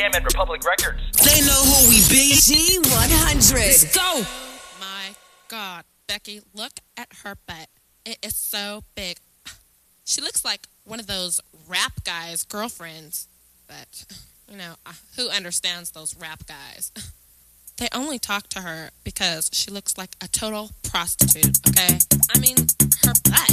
and Republic Records. They know who we be. G100. Let's go. Oh my God, Becky, look at her butt. It is so big. She looks like one of those rap guys' girlfriends. But, who understands those rap guys? They only talk to her because she looks like a total prostitute, okay? I mean, her butt.